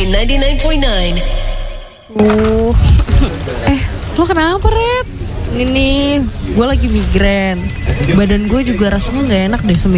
99.9. Lo kenapa, Red? Ini nih, gue lagi migrain. Badan gue juga rasanya gak enak deh